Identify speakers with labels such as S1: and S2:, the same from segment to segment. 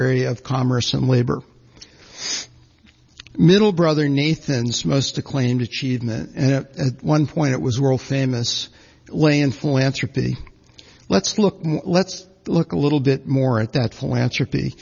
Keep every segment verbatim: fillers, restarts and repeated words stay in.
S1: of Commerce and Labor. Middle brother Nathan's most acclaimed achievement, and at, at one point it was world famous, lay in philanthropy. Let's look, let's look a little bit more at that philanthropy.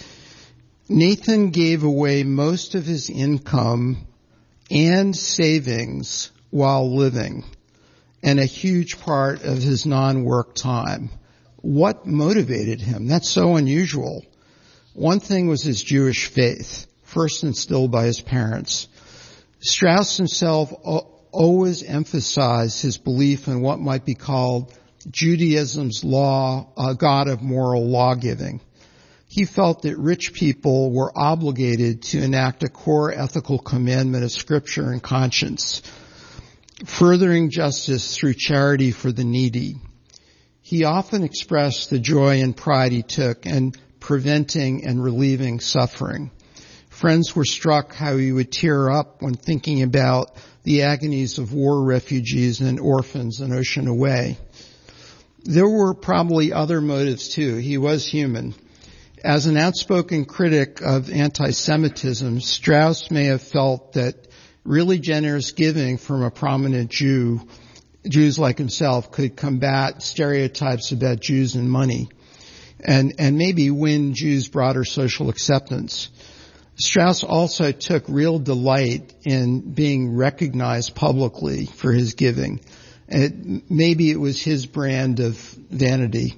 S1: Nathan gave away most of his income and savings while living, and a huge part of his non-work time. What motivated him? That's so unusual. One thing was his Jewish faith, first instilled by his parents. Strauss himself always emphasized his belief in what might be called Judaism's law, a God of moral lawgiving. He felt that rich people were obligated to enact a core ethical commandment of Scripture and conscience, furthering justice through charity for the needy. He often expressed the joy and pride he took in preventing and relieving suffering. Friends were struck how he would tear up when thinking about the agonies of war refugees and orphans an ocean away. There were probably other motives too. He was human. As an outspoken critic of anti-Semitism, Strauss may have felt that really generous giving from a prominent Jew, Jews like himself, could combat stereotypes about Jews and money, and, and maybe win Jews' broader social acceptance. Strauss also took real delight in being recognized publicly for his giving. It, maybe it was his brand of vanity.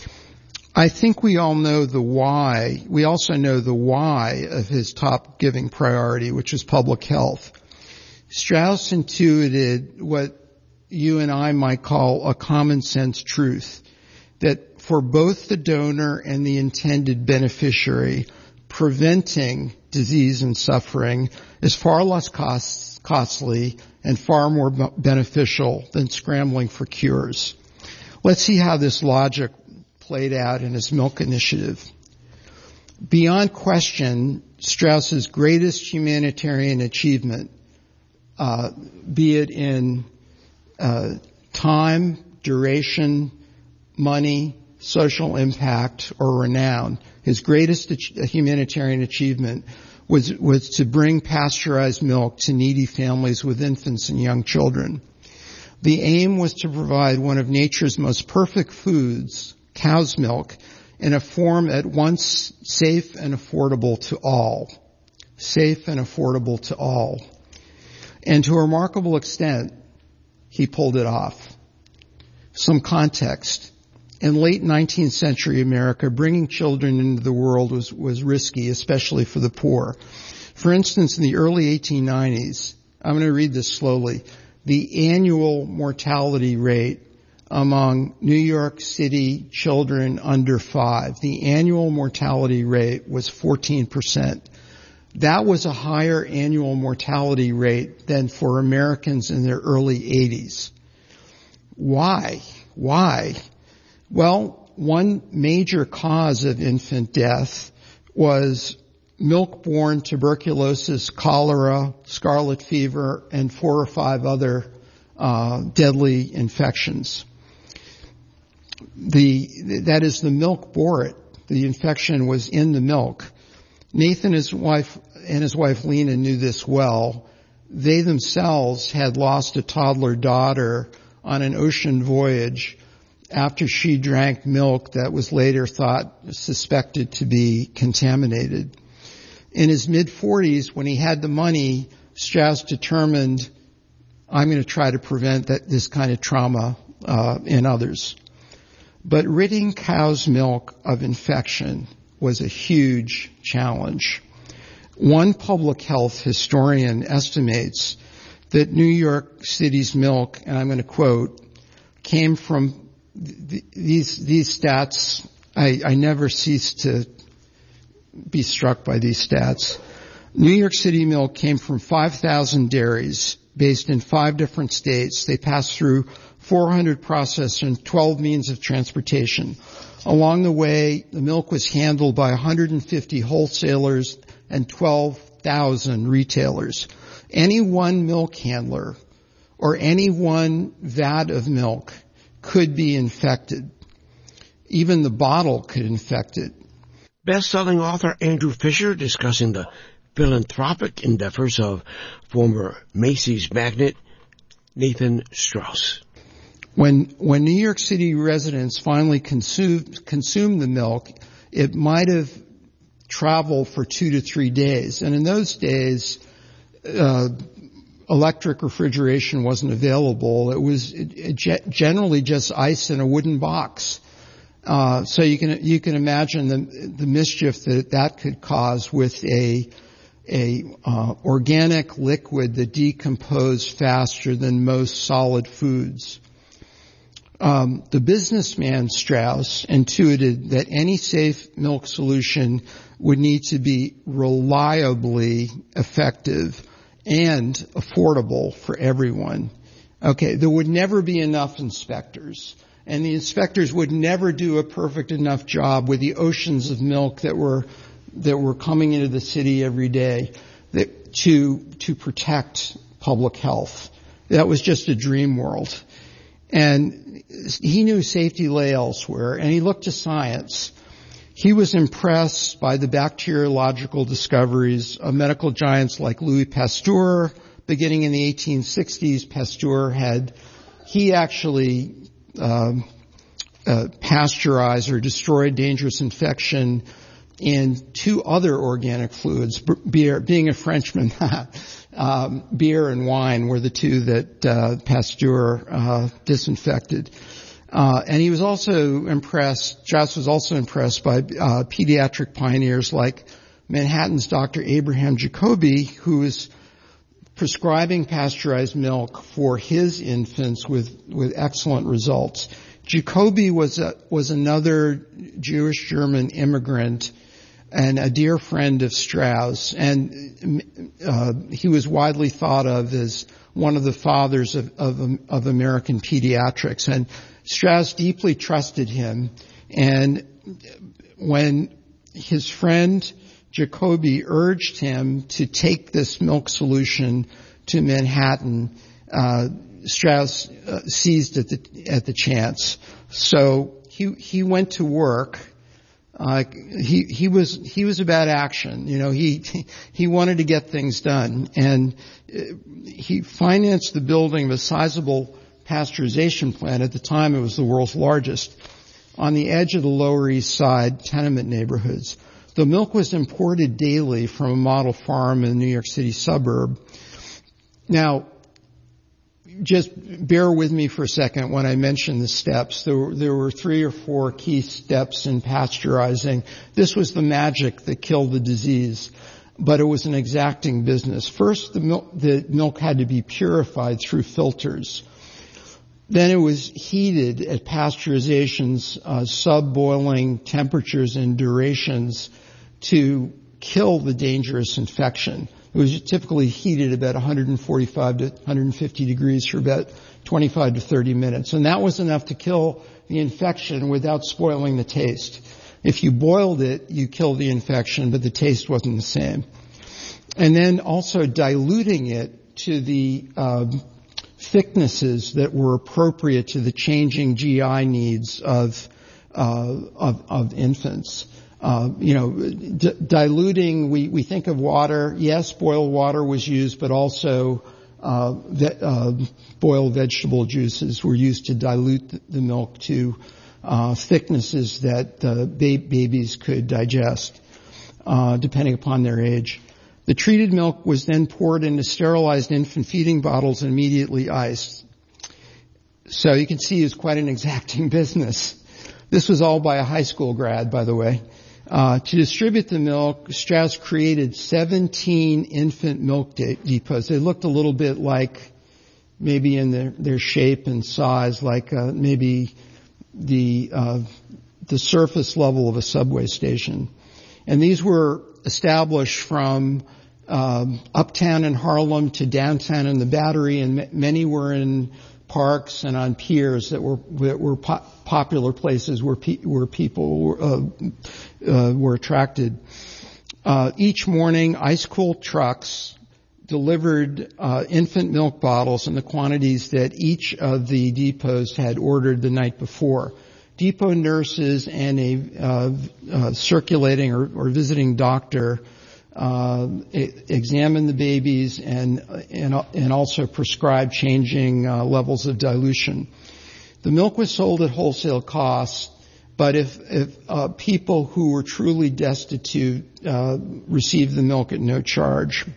S1: I think we all know the why. We also know the why of his top giving priority, which was public health. Strauss intuited what you and I might call a common sense truth, that for both the donor and the intended beneficiary, preventing disease and suffering is far less cost, costly and far more beneficial than scrambling for cures. Let's see how this logic played out in his Milk Initiative. Beyond question, Strauss's greatest humanitarian achievement, uh, be it in uh, time, duration, money, social impact, or renown, his greatest ach- humanitarian achievement was, was to bring pasteurized milk to needy families with infants and young children. The aim was to provide one of nature's most perfect foods, cow's milk, in a form at once safe and affordable to all. Safe and affordable to all. And to a remarkable extent, he pulled it off. Some context. In late nineteenth century America, bringing children into the world was, was risky, especially for the poor. For instance, in the early eighteen nineties, I'm going to read this slowly, the annual mortality rate among New York City children under five, the annual mortality rate was fourteen percent. That was a higher annual mortality rate than for Americans in their early eighties. Why? Why? Well, one major cause of infant death was milk-borne tuberculosis, cholera, scarlet fever, and four or five other uh, deadly infections. The, that is, the milk bore it. The infection was in the milk. Nathan his wife, and his wife Lena knew this well. They themselves had lost a toddler daughter on an ocean voyage after she drank milk that was later thought, suspected to be contaminated. In his mid-forties, when he had the money, Strauss determined, I'm going to try to prevent that, this kind of trauma uh, in others. But ridding cow's milk of infection was a huge challenge. One public health historian estimates that New York City's milk, and I'm going to quote, came from th- these these stats. I, I never cease to be struck by these stats. New York City milk came from five thousand dairies based in five different states. They passed through four hundred processors and twelve means of transportation. Along the way, the milk was handled by one hundred fifty wholesalers and twelve thousand retailers. Any one milk handler or any one vat of milk could be infected. Even the bottle could infect it.
S2: Best-selling author Andrew Fisher discussing the philanthropic endeavors of former Macy's magnate Nathan Strauss.
S1: When when New York City residents finally consumed consumed the milk, it might have traveled for two to three days. And in those days, uh, electric refrigeration wasn't available. It was it, it generally just ice in a wooden box. Uh, so you can you can imagine the the mischief that that could cause with a a uh, organic liquid that decomposed faster than most solid foods. Um, the businessman Strauss intuited that any safe milk solution would need to be reliably effective and affordable for everyone. Okay, there would never be enough inspectors, and the inspectors would never do a perfect enough job with the oceans of milk that were that were coming into the city every day that, to to protect public health. That was just a dream world. And he knew safety lay elsewhere, and he looked to science. He was impressed by the bacteriological discoveries of medical giants like Louis Pasteur. Beginning in the eighteen sixties, Pasteur had, he actually um, uh, pasteurized or destroyed dangerous infection in two other organic fluids, beer, being a Frenchman, um, beer and wine were the two that uh, Pasteur uh, disinfected. Uh, and he was also impressed, Strauss was also impressed by uh, pediatric pioneers like Manhattan's Doctor Abraham Jacobi, who was prescribing pasteurized milk for his infants with, with excellent results. Jacobi was a, was another Jewish German immigrant and a dear friend of Strauss, and uh, he was widely thought of as one of the fathers of, of, of American pediatrics. And Strauss deeply trusted him, and when his friend Jacobi urged him to take this milk solution to Manhattan, uh, Strauss uh, seized at the at the chance. So he he went to work. Uh, he he was he was about action. You know, he he wanted to get things done, and he financed the building of a sizable pasteurization plant. At the time, it was the world's largest, on the edge of the Lower East Side tenement neighborhoods. The milk was imported daily from a model farm in a New York City suburb. Now, just bear with me for a second when I mention the steps. There were, there were three or four key steps in pasteurizing. This was the magic that killed the disease, but it was an exacting business. First, the milk, the milk had to be purified through filters. Then it was heated at pasteurization's uh, sub-boiling temperatures and durations to kill the dangerous infection. It was typically heated about one forty-five to one fifty degrees for about twenty-five to thirty minutes. And that was enough to kill the infection without spoiling the taste. If you boiled it, you killed the infection, but the taste wasn't the same. And then also diluting it to the um, thicknesses that were appropriate to the changing G I needs of uh, of, of infants. Uh, you know, d- diluting, we, we think of water. Yes, boiled water was used, but also uh, ve- uh, boiled vegetable juices were used to dilute the, the milk to uh, thicknesses that uh, ba- babies could digest, uh, depending upon their age. The treated milk was then poured into sterilized infant feeding bottles and immediately iced. So you can see it's quite an exacting business. This was all by a high school grad, by the way. Uh, to distribute the milk, Strauss created seventeen infant milk de- depots. They looked a little bit like, maybe in their, their shape and size, like uh, maybe the uh, the surface level of a subway station. And these were established from um, uptown in Harlem to downtown in the Battery, and m- many were in parks and on piers that were that were po- popular places where pe- where people were, uh, uh, were attracted. Uh, each morning, ice-cooled trucks delivered uh, infant milk bottles in the quantities that each of the depots had ordered the night before. depot nurses and a uh, uh, circulating or, or visiting doctor uh, examine the babies and and and also prescribe changing uh, levels of dilution. The milk was sold at wholesale cost, but if if uh, people who were truly destitute uh, received the milk at no charge.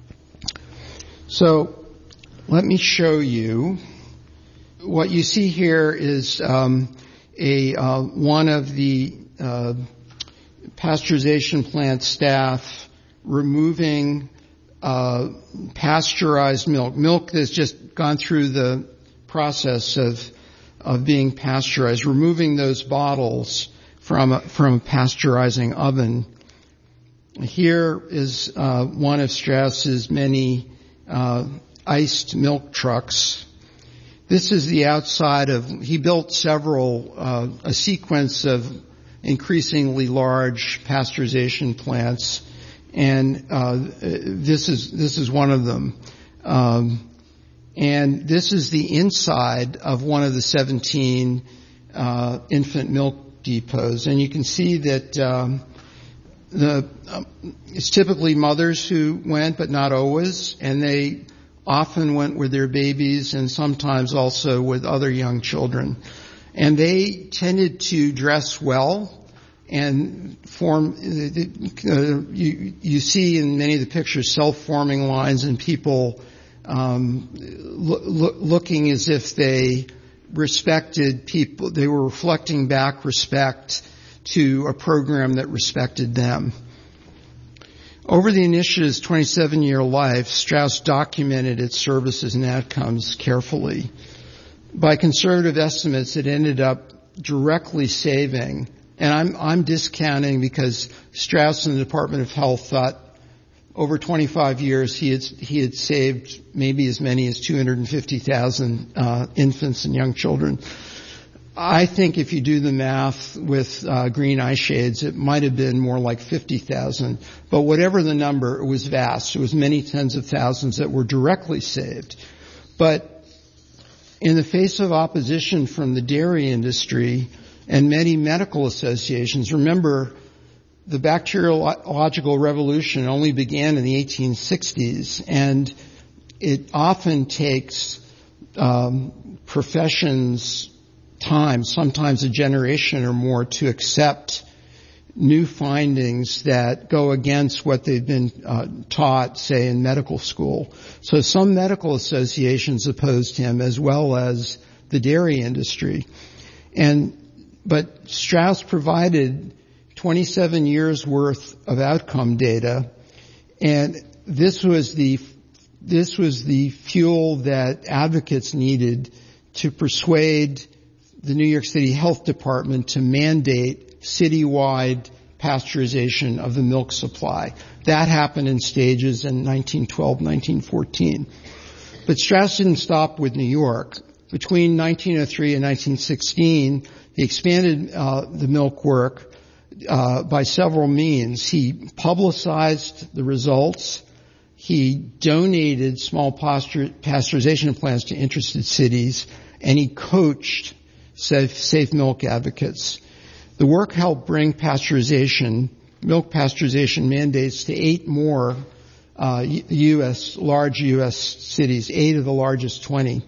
S1: So let me show you. What you see here is um, a uh, one of the uh, pasteurization plant staff removing uh, pasteurized milk, milk that's just gone through the process of of being pasteurized, removing those bottles from a, from a pasteurizing oven. Here is uh, one of Strauss's many uh, iced milk trucks. This is the outside of, he built several, uh, a sequence of increasingly large pasteurization plants, and uh, this is, this is one of them. Um, and this is the inside of one of the seventeen uh, infant milk depots, and you can see that um, the uh, it's typically mothers who went, but not always, and they often went with their babies and sometimes also with other young children. And they tended to dress well and form, uh, you, you see in many of the pictures self-forming lines and people um, lo- lo- looking as if they respected people, they were reflecting back respect to a program that respected them. Over the initiative's twenty-seven-year life, Strauss documented its services and outcomes carefully. By conservative estimates, it ended up directly saving, and I'm, I'm discounting because Strauss and the Department of Health thought over twenty-five years he had, he had saved maybe as many as two hundred fifty thousand uh, infants and young children. I think if you do the math with uh, green eye shades, it might have been more like fifty thousand. But whatever the number, it was vast. It was many tens of thousands that were directly saved. But in the face of opposition from the dairy industry and many medical associations, remember the bacteriological revolution only began in the eighteen sixties, and it often takes um, professions time, sometimes a generation or more, to accept new findings that go against what they've been uh, taught, say, in medical school. So some medical associations opposed him, as well as the dairy industry. And but Strauss provided twenty-seven years worth of outcome data, and this was the this was the fuel that advocates needed to persuade the New York City Health Department to mandate citywide pasteurization of the milk supply. That happened in stages in nineteen twelve, nineteen fourteen. But Strauss didn't stop with New York. Between nineteen oh three and nineteen sixteen, he expanded uh, the milk work uh, by several means. He publicized the results. He donated small pasteur- pasteurization plants to interested cities, and he coached Safe, safe milk advocates. The work helped bring pasteurization, milk pasteurization mandates to eight more uh, U S large U S cities, eight of the largest twenty,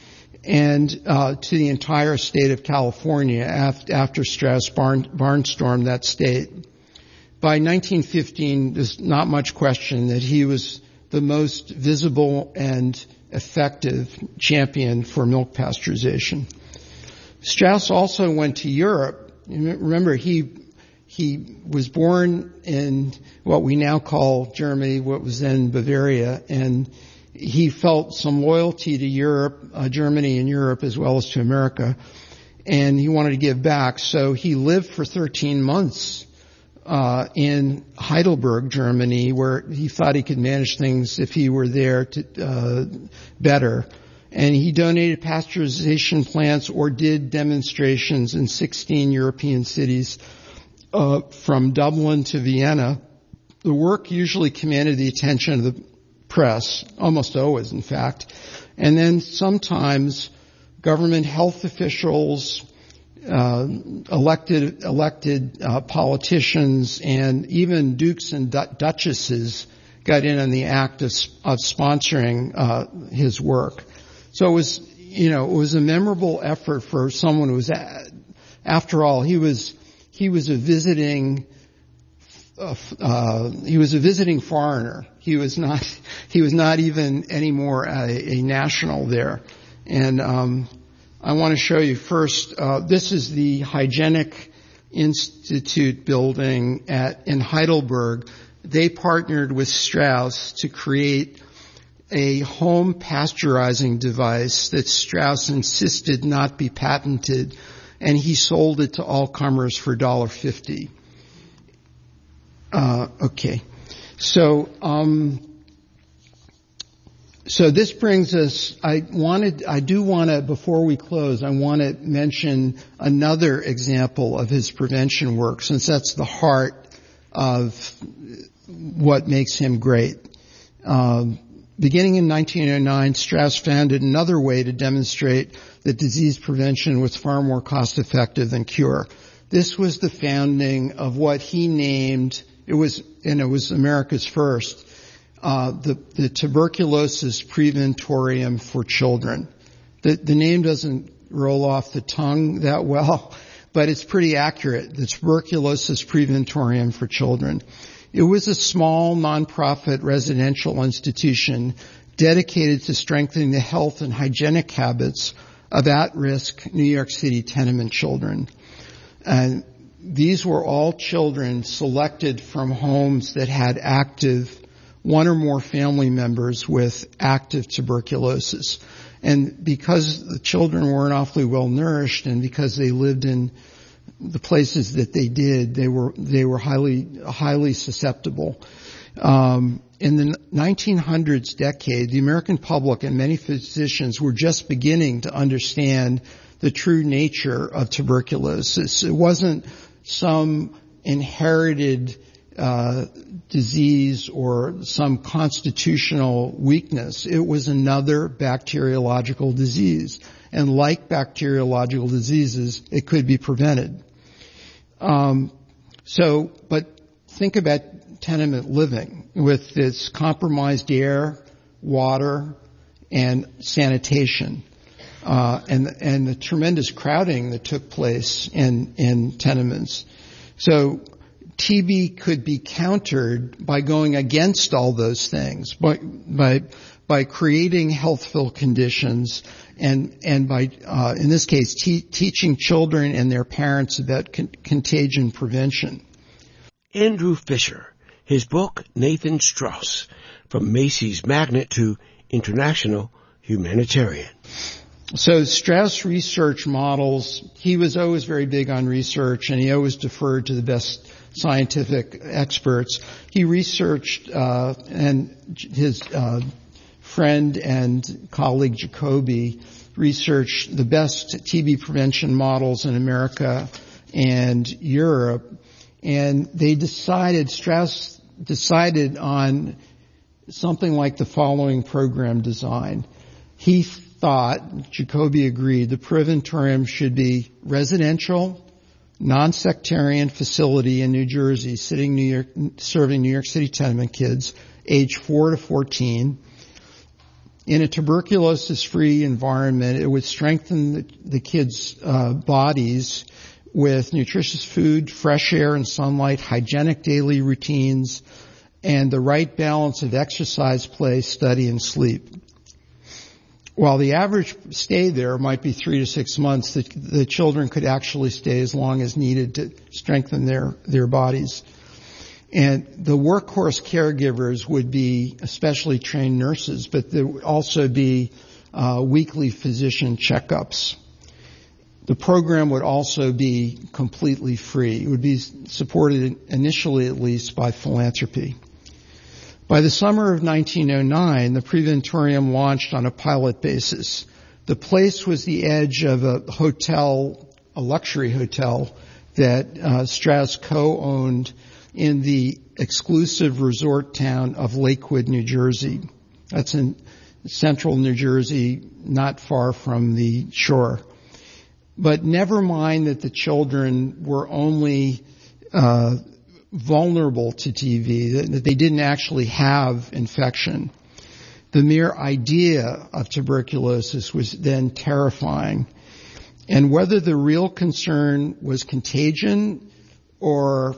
S1: and uh, to the entire state of California after, after Strauss barn, barnstormed that state. By nineteen fifteen, there's not much question that he was the most visible and effective champion for milk pasteurization. Strauss also went to Europe. Remember, he he was born in what we now call Germany, what was then Bavaria, and he felt some loyalty to Europe, uh, Germany and Europe, as well as to America, and he wanted to give back. So he lived for thirteen months uh in Heidelberg, Germany, where he thought he could manage things if he were there to uh better. And he donated pasteurization plants or did demonstrations in sixteen European cities, uh, from Dublin to Vienna. The work usually commanded the attention of the press, almost always, in fact. And then sometimes government health officials, uh, elected elected uh, politicians, and even dukes and du- duchesses got in on the act of, of sponsoring uh, his work. So it was, you know, it was a memorable effort for someone who was, a, after all, he was he was a visiting uh, uh, he was a visiting foreigner. He was not he was not even anymore a, a national there. And um, I want to show you first. Uh, this is the Hygienic Institute building at in Heidelberg. They partnered with Strauss to create a home pasteurizing device that Strauss insisted not be patented, and he sold it to all comers for one dollar fifty. Uh, okay. So, um, so this brings us, I wanted, I do want to, before we close, I want to mention another example of his prevention work, since that's the heart of what makes him great. Um, beginning in nineteen oh nine, Strauss founded another way to demonstrate that disease prevention was far more cost effective than cure. This was the founding of what he named, it was, and it was America's first, uh, the, the Tuberculosis Preventorium for Children. The, the name doesn't roll off the tongue that well, but it's pretty accurate. The Tuberculosis Preventorium for Children. It was a small nonprofit residential institution dedicated to strengthening the health and hygienic habits of at-risk New York City tenement children. And these were all children selected from homes that had active, one or more family members with active tuberculosis. And because the children weren't awfully well nourished, and because they lived in the places that they did, they were they were highly highly susceptible. Um, in the nineteen hundreds decade, the American public and many physicians were just beginning to understand the true nature of tuberculosis. It wasn't some inherited uh, disease or some constitutional weakness. It was another bacteriological disease. And like bacteriological diseases, it could be prevented. Um, so, but think about tenement living with its compromised air, water, and sanitation, uh, and and the tremendous crowding that took place in in tenements. So, T B could be countered by going against all those things, by by by creating healthful conditions, and and by uh, in this case te- teaching children and their parents about con- contagion prevention.
S2: Andrew Fisher, his book Nathan Strauss, From Macy's Magnet to International Humanitarian.
S1: So Strauss research models, he was always very big on research, and he always deferred to the best scientific experts. He researched, uh, and his uh, friend and colleague Jacoby researched the best T B prevention models in America and Europe, and they decided, Strauss decided on something like the following program design. He thought, Jacoby agreed, the preventorium should be residential, non-sectarian facility in New Jersey, sitting New York, serving New York City tenement kids, age four to fourteen. In a tuberculosis-free environment, it would strengthen the, the kids' uh, bodies with nutritious food, fresh air and sunlight, hygienic daily routines, and the right balance of exercise, play, study, and sleep. While the average stay there might be three to six months, the, the children could actually stay as long as needed to strengthen their, their bodies. And the workhorse caregivers would be especially trained nurses, but there would also be uh, weekly physician checkups. The program would also be completely free. It would be supported initially, at least, by philanthropy. By the summer of nineteen oh nine, the Preventorium launched on a pilot basis. The place was the edge of a hotel, a luxury hotel, that uh, Strauss co-owned in the exclusive resort town of Lakewood, New Jersey. That's in central New Jersey, not far from the shore. But never mind that the children were only uh, vulnerable to T V, that they didn't actually have infection. The mere idea of tuberculosis was then terrifying. And whether the real concern was contagion or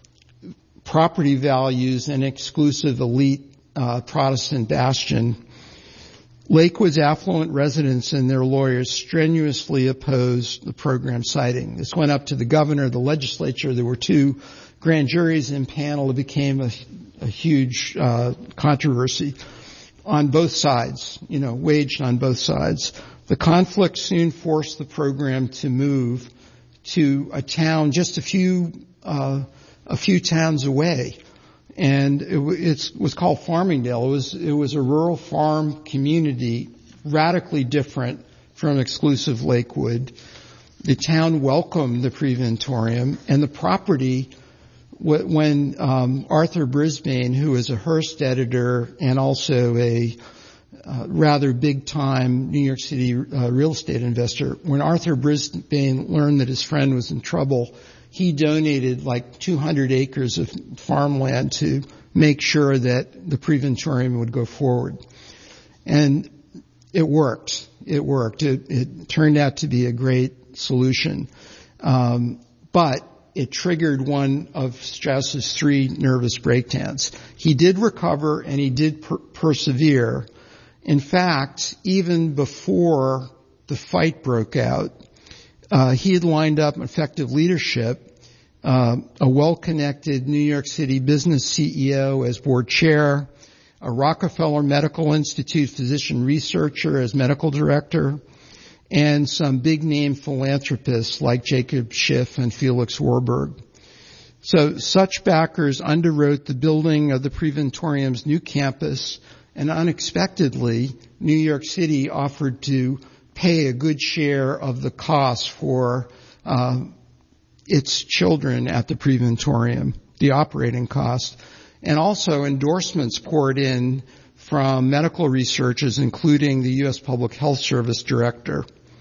S1: property values and exclusive elite uh, Protestant bastion, Lakewood's affluent residents and their lawyers strenuously opposed the program citing. This went up to the governor, the legislature. There were two grand juries in panel. It became a, a huge uh, controversy on both sides, you know, waged on both sides. The conflict soon forced the program to move to a town just a few uh, a few towns away. And it, it was called Farmingdale. It was, it was a rural farm community, radically different from exclusive Lakewood. The town welcomed the Preventorium, and the property, when um, Arthur Brisbane, who was a Hearst editor and also a uh, rather big-time New York City uh, real estate investor, when Arthur Brisbane learned that his friend was in trouble, he donated like two hundred acres of farmland to make sure that the Preventorium would go forward. And it worked. It worked. It, it turned out to be a great solution. Um, but it triggered one of Strauss's three nervous breakdowns. He did recover and he did per- persevere. In fact, even before the fight broke out, Uh, he had lined up effective leadership, uh, a well-connected New York City business C E O as board chair, a Rockefeller Medical Institute physician researcher as medical director, and some big-name philanthropists like Jacob Schiff and Felix Warburg. So such backers underwrote the building of the Preventorium's new campus, and unexpectedly, New York City offered to pay a good share of the cost for uh, its children at the Preventorium, the operating cost. And also endorsements poured in from medical researchers, including the U S Public Health Service director.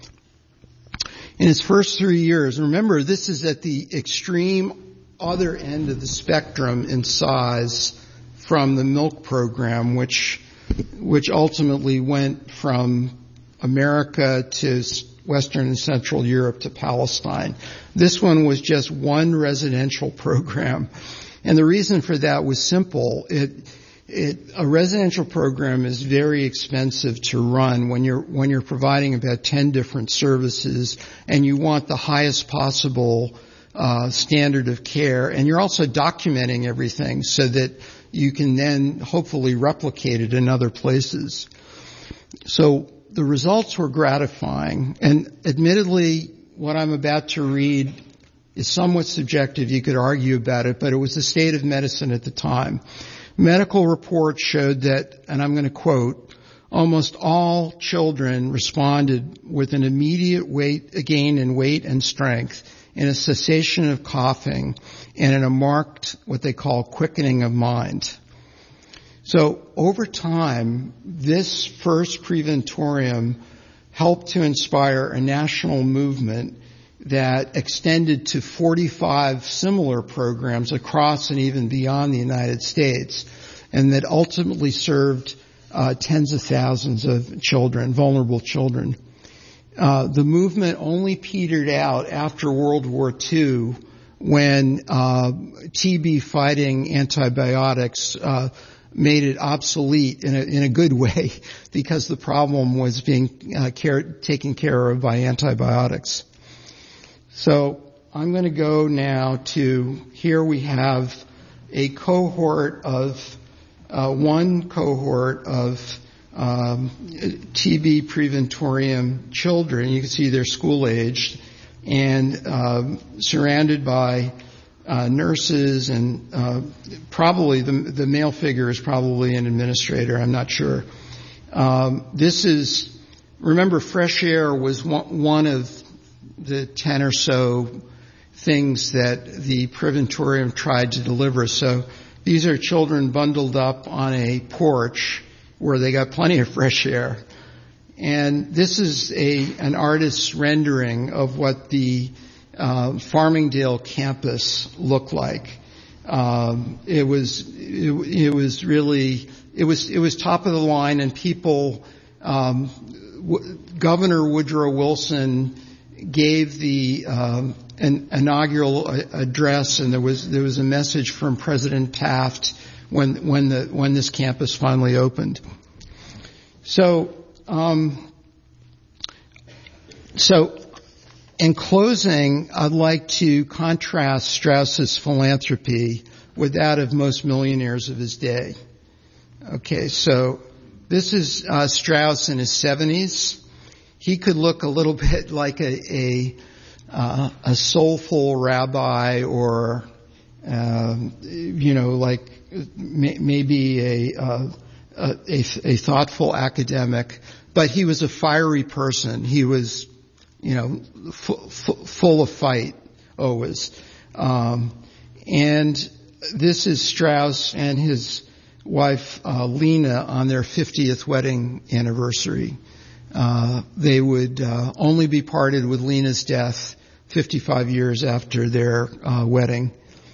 S1: In its first three years, remember, this is at the extreme other end of the spectrum in size from the milk program, which which ultimately went from America to Western and Central Europe to Palestine. This one was just one residential program. And the reason for that was simple. It, it, a residential program is very expensive to run when you're, when you're providing about ten different services and you want the highest possible, uh, standard of care. And you're also documenting everything so that you can then hopefully replicate it in other places. So, the results were gratifying, and admittedly, what I'm about to read is somewhat subjective. You could argue about it, but it was the state of medicine at the time. Medical reports showed that, and I'm going to quote, almost all children responded with an immediate weight gain in weight and strength, and a cessation of coughing, and in a marked, what they call, quickening of mind. So over time, this first Preventorium helped to inspire a national movement that extended to forty-five similar programs across and even beyond the United States, and that ultimately served uh, tens of thousands of children, vulnerable children. Uh, the movement only petered out after World War Two when uh, T B fighting antibiotics uh made it obsolete in a, in a good way because the problem was being uh, care, taken care of by antibiotics. So I'm going to go now to, here we have a cohort of, uh, one cohort of um, T B Preventorium children. You can see they're school-aged and um, surrounded by Uh, nurses and uh, probably the, the male figure is probably an administrator. I'm not sure. Um, this is, remember, fresh air was one, one of the ten or so things that the Preventorium tried to deliver. So these are children bundled up on a porch where they got plenty of fresh air. And this is a an artist's rendering of what the uh, Farmingdale campus looked like. Um, it was it, it was really it was it was top of the line, and people. Um, w- Governor Woodrow Wilson gave the um, an inaugural address, and there was there was a message from President Taft when when the when this campus finally opened. So. Um, so, in closing, I'd like to contrast Strauss's philanthropy with that of most millionaires of his day. Okay, so this is uh, Strauss in his seventies. He could look a little bit like a a, uh, a soulful rabbi, or uh, you know, like may, maybe a. Uh, A, a, a thoughtful academic, but he was a fiery person. He was, you know, f- f- full of fight always. Um, and this is Strauss and his wife uh, Lena on their fiftieth wedding anniversary. Uh, they would uh, only be parted with Lena's death fifty-five years after their uh, wedding.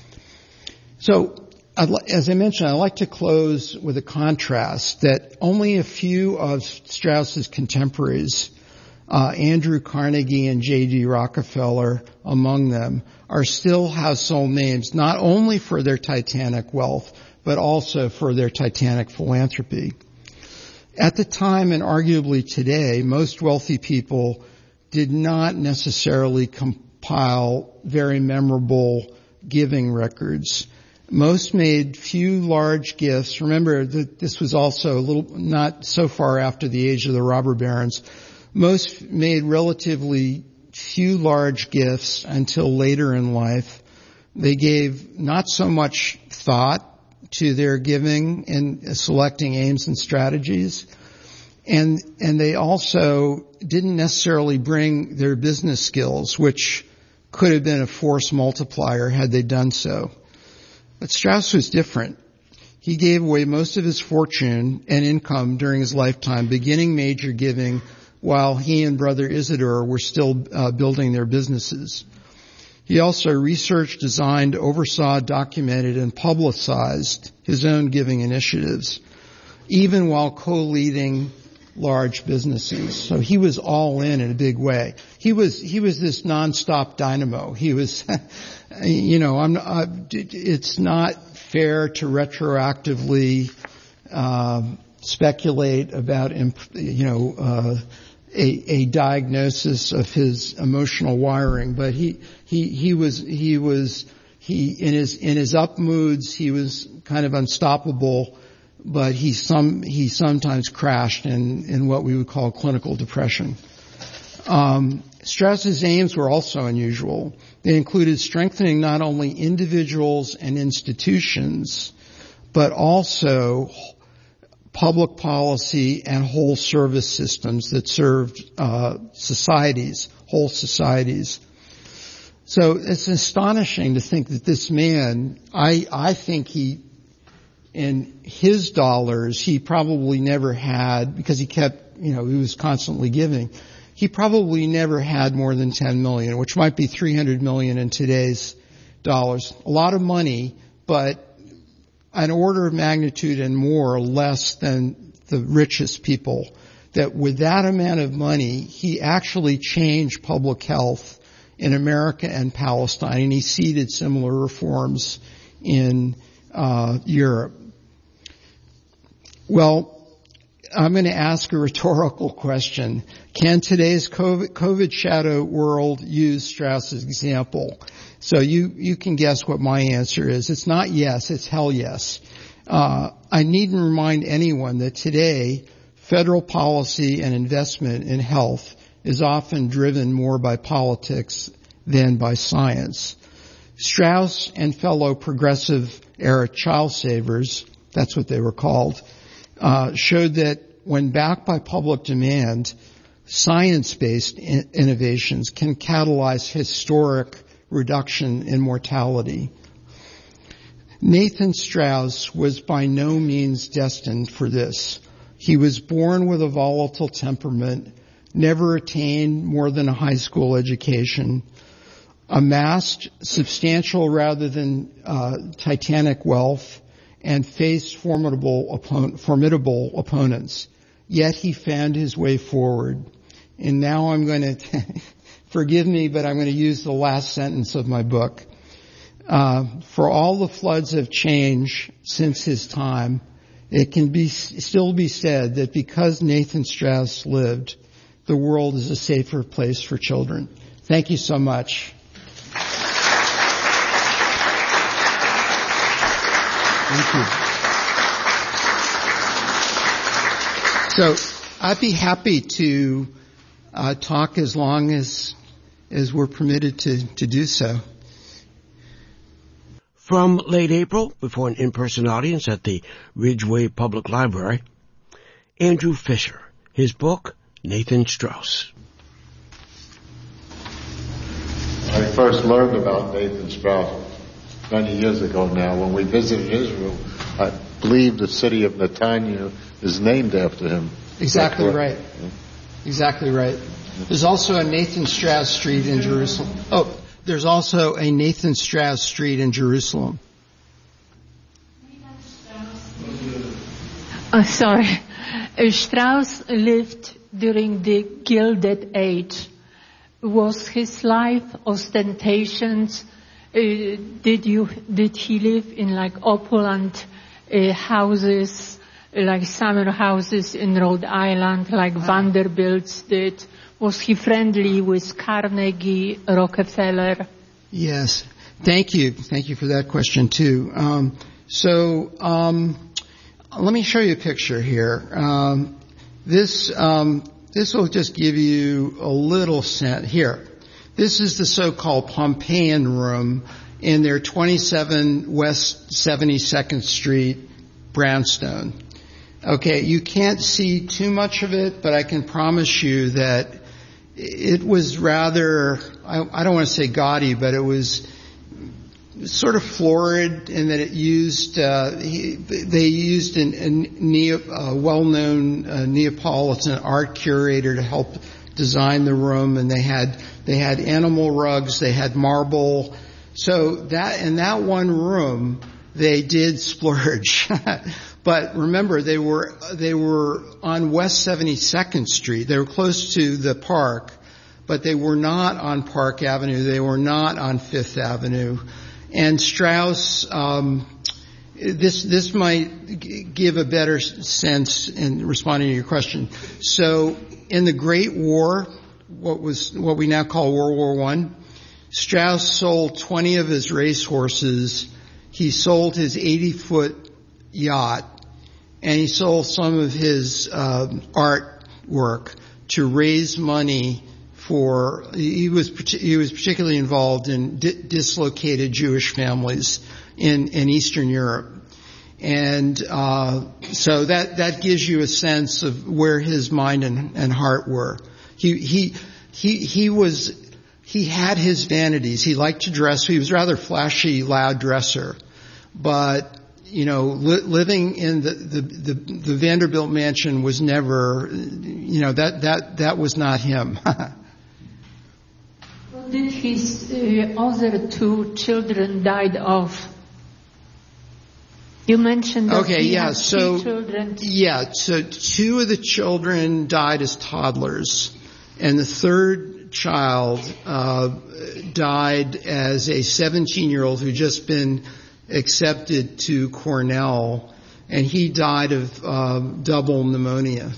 S1: So. I'd li- as I mentioned, I'd like to close with a contrast that only a few of Strauss's contemporaries, uh, Andrew Carnegie and J D Rockefeller among them, are still household names, not only for their titanic wealth, but also for their titanic philanthropy. At the time, and arguably today, most wealthy people did not necessarily compile very memorable giving records. Most made few large gifts. Remember that this was also a little, not so far after the age of the robber barons. Most made relatively few large gifts until later in life. They gave not so much thought to their giving and selecting aims and strategies. And, and they also didn't necessarily bring their business skills, which could have been a force multiplier had they done so. But Strauss was different. He gave away most of his fortune and income during his lifetime, beginning major giving while he and brother Isidore were still uh, building their businesses. He also researched, designed, oversaw, documented, and publicized his own giving initiatives, even while co-leading large businesses. So he was all in in a big way. He was he was this nonstop dynamo. He was, you know, I'm. Uh, it's not fair to retroactively uh, speculate about, you know, uh, a, a diagnosis of his emotional wiring, but he he he was he was he in his in his up moods he was kind of unstoppable. But he some he sometimes crashed in, in what we would call clinical depression. Um, Strauss's aims were also unusual. They included strengthening not only individuals and institutions, but also public policy and whole service systems that served uh, societies, whole societies. So it's astonishing to think that this man, I I think he. In his dollars, he probably never had, because he kept, you know, he was constantly giving, he probably never had more than ten million, which might be three hundred million in today's dollars. A lot of money, but an order of magnitude and more less than the richest people. That with that amount of money, he actually changed public health in America and Palestine, and he seeded similar reforms in uh Europe. Well, I'm going to ask a rhetorical question. Can today's COVID, COVID shadow world use Strauss's example? So you, you can guess what my answer is. It's not yes, it's hell yes. Uh, I needn't remind anyone that today federal policy and investment in health is often driven more by politics than by science. Strauss and fellow progressive era child savers, that's what they were called, Uh, showed that when backed by public demand, science-based in- innovations can catalyze historic reduction in mortality. Nathan Strauss was by no means destined for this. He was born with a volatile temperament, never attained more than a high school education, amassed substantial rather than uh, titanic wealth, and faced formidable, oppo- formidable opponents. Yet he found his way forward. And now I'm going to, forgive me, but I'm going to use the last sentence of my book. Uh, for all the floods of change since his time, it can be still be said that because Nathan Strauss lived, the world is a safer place for children. Thank you so much. Thank you. So I'd be happy to uh, talk as long as as we're permitted to, to do so.
S2: From late April, before an in-person audience at the Ridgeway Public Library, Andrew Fisher, his book, Nathan Strauss.
S3: I first learned about Nathan Strauss many years ago now when we visited Israel. I believe the city of Netanya is named after him.
S1: Exactly right. Yeah. Exactly right. There's also a Nathan Strauss Street in Jerusalem. Oh, there's also a Nathan Strauss Street in Jerusalem.
S4: Oh, sorry. Uh, Strauss lived during the Gilded Age. Was his life ostentations? Uh, did you did he live in like opulent uh, houses, like summer houses in Rhode Island, like Vanderbilt's did? Was he friendly with Carnegie, Rockefeller?
S1: Yes. Thank you. Thank you for that question too. Um, so um, let me show you a picture here. Um, this um, this will just give you a little sense. Here, this is the so-called Pompeian Room in their twenty-seven West seventy-second Street brownstone. Okay, you can't see too much of it, but I can promise you that it was rather, I, I don't want to say gaudy, but it was sort of florid in that it used, uh, he, they used an, a neo, uh, well-known uh, Neapolitan art curator to help design the room, and they had, they had animal rugs, they had marble. So that, in that one room, they did splurge. But remember, they were, they were on West seventy-second Street. They were close to the park, but they were not on Park Avenue. They were not on Fifth Avenue. And Strauss, um, this, this might g- give a better sense in responding to your question. So in the Great War, what was, what we now call World War One, Strauss sold twenty of his racehorses. He sold his eighty foot yacht, and he sold some of his uh, artwork to raise money for. He was he was particularly involved in di- dislocated Jewish families in in Eastern Europe, and uh, so that that gives you a sense of where his mind and, and heart were. He he he he was he had his vanities. He liked to dress. He was a rather flashy, loud dresser, but you know, li- living in the, the, the, the Vanderbilt mansion was never, you know, that, that, that was not him.
S4: What did his uh, other two children died of? You mentioned that
S1: okay,
S4: he
S1: yeah,
S4: had
S1: so,
S4: three children.
S1: Yeah, so two of the children died as toddlers, and the third child, uh, died as a seventeen-year-old who'd just been accepted to Cornell, and he died of uh, double pneumonia.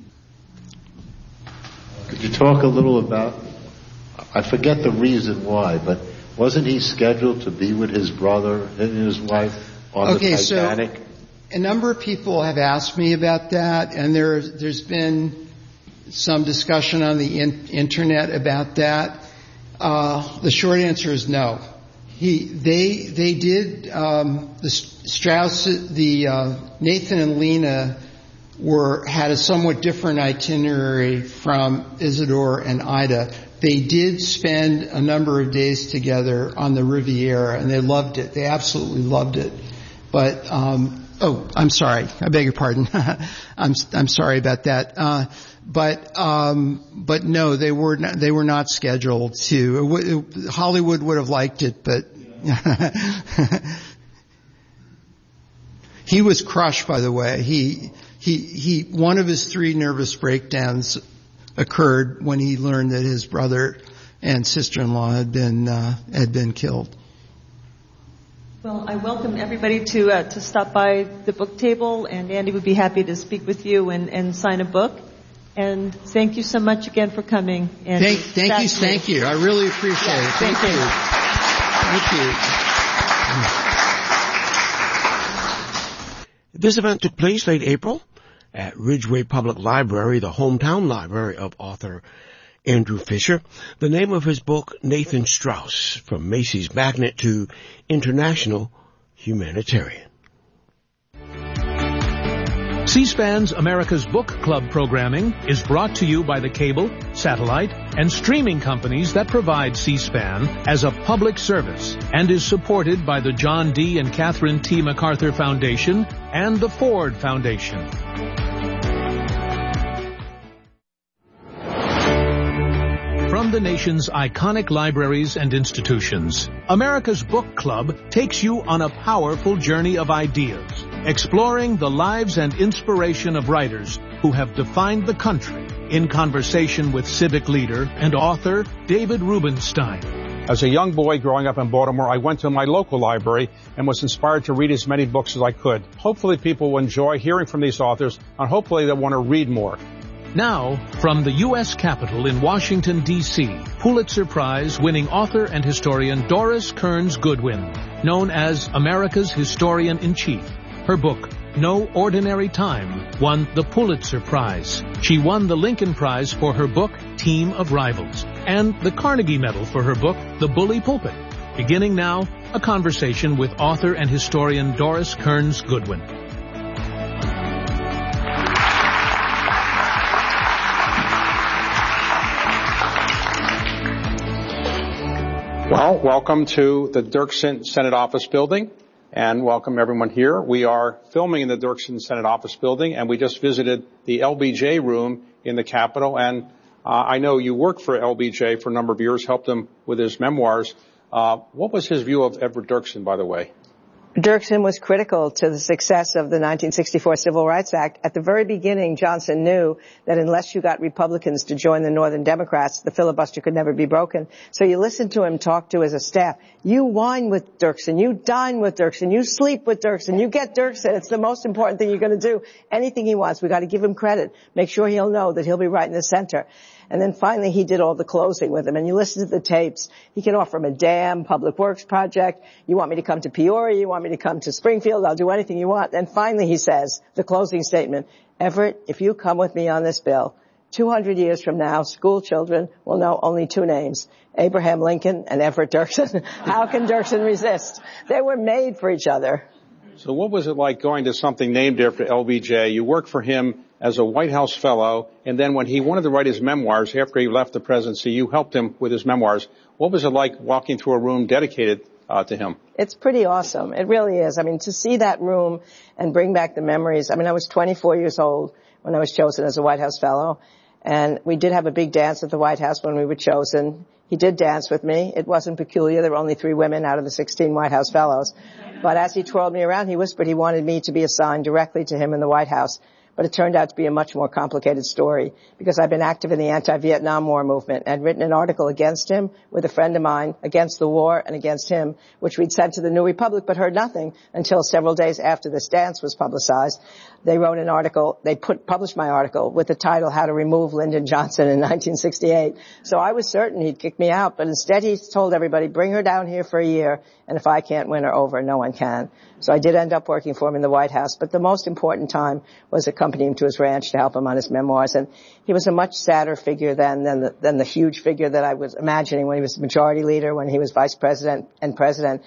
S3: Could you talk a little about, I forget the reason why, but wasn't he scheduled to be with his brother and his wife on
S1: okay,
S3: the Titanic?
S1: So a number of people have asked me about that, and there, there's been some discussion on the in- internet about that. Uh, the short answer is no. He, they, they did, um, the Strauss, the, uh, Nathan and Lena were, had a somewhat different itinerary from Isidore and Ida. They did spend a number of days together on the Riviera, and they loved it. They absolutely loved it. But, um, Oh, I'm sorry. I beg your pardon. I'm I'm sorry about that. Uh, but um, but no, they were not, they were not scheduled to. It w- it, Hollywood would have liked it, but he was crushed. By the way, he he he. One of his three nervous breakdowns occurred when he learned that his brother and sister-in-law had been uh, had been killed.
S5: Well, I welcome everybody to uh, to stop by the book table, and Andy would be happy to speak with you and, and sign a book. And thank you so much again for coming. Andy.
S1: Thank, thank you, thank you. I really appreciate
S5: yeah,
S1: it. Thank,
S5: thank
S1: you.
S5: you.
S1: Thank you.
S2: This event took place late April at Ridgeway Public Library, the hometown library of author Andrew Fisher. The name of his book, Nathan Strauss, From Macy's Magnet to International Humanitarian.
S6: C-SPAN's America's Book Club programming is brought to you by the cable, satellite, and streaming companies that provide C-SPAN as a public service and is supported by the John D. and Catherine T. MacArthur Foundation and the Ford Foundation. From the nation's iconic libraries and institutions, America's Book Club takes you on a powerful journey of ideas, exploring the lives and inspiration of writers who have defined the country, in conversation with civic leader and author David Rubenstein.
S7: As a young boy growing up in Baltimore, I went to my local library and was inspired to read as many books as I could. Hopefully people will enjoy hearing from these authors, and hopefully they'll want to read more.
S6: Now, from the U S Capitol in Washington, D C, Pulitzer Prize-winning author and historian Doris Kearns Goodwin, known as America's Historian-in-Chief. Her book, No Ordinary Time, won the Pulitzer Prize. She won the Lincoln Prize for her book, Team of Rivals, and the Carnegie Medal for her book, The Bully Pulpit. Beginning now, a conversation with author and historian Doris Kearns Goodwin.
S7: Well, welcome to the Dirksen Senate Office Building, and welcome everyone here. We are filming in the Dirksen Senate Office Building, and we just visited the L B J room in the Capitol, and uh, I know you worked for L B J for a number of years, helped him with his memoirs. Uh, what was his view of Everett Dirksen, by the way?
S8: Dirksen was critical to the success of the nineteen sixty-four Civil Rights Act. At the very beginning, Johnson knew that unless you got Republicans to join the Northern Democrats, the filibuster could never be broken. So you listen to him talk to as a staff. You wine with Dirksen. You dine with Dirksen. You sleep with Dirksen. You get Dirksen. It's the most important thing you're going to do. Anything he wants, we got to give him credit. Make sure he'll know that he'll be right in the center. And then finally he did all the closing with him. And you listen to the tapes. He can offer him a dam, public works project. You want me to come to Peoria? You want me to come to Springfield? I'll do anything you want. And finally he says, the closing statement, Everett, if you come with me on this bill, two hundred years from now, school children will know only two names, Abraham Lincoln and Everett Dirksen. How can Dirksen resist? They were made for each other.
S7: So what was it like going to something named after L B J? You worked for him as a White House fellow, and then when he wanted to write his memoirs after he left the presidency, you helped him with his memoirs. What was it like walking through a room dedicated uh, to him?
S8: It's pretty awesome. It really is. I mean, to see that room and bring back the memories. I mean, I was twenty-four years old when I was chosen as a White House fellow, and we did have a big dance at the White House when we were chosen. He did dance with me. It wasn't peculiar. There were only three women out of the sixteen White House fellows. But as he twirled me around, he whispered he wanted me to be assigned directly to him in the White House. But it turned out to be a much more complicated story because I've been active in the anti-Vietnam War movement and written an article against him with a friend of mine, against the war and against him, which we'd sent to the New Republic but heard nothing until several days after this dance was publicized. They wrote an article, they put, published my article with the title, How to Remove Lyndon Johnson in nineteen sixty-eight. So I was certain he'd kick me out, but instead he told everybody, bring her down here for a year, and if I can't win her over, no one can. So I did end up working for him in the White House, but the most important time was accompanying him to his ranch to help him on his memoirs. And he was a much sadder figure then than the, than the huge figure that I was imagining when he was majority leader, when he was vice president and president.